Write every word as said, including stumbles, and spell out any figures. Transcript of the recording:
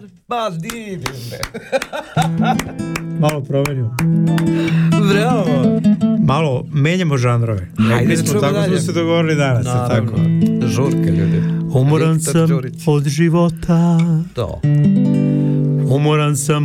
Ma divne. Malo promenimo. Bravo. Malo menjamo žanrove. Ajde, Mi smo čujemo tako dalje. smo se dogovorili danas. Naravno. Tako. Žurke, ljudi. Umoran Viktor sam Đurić. od života. To. Umoran sam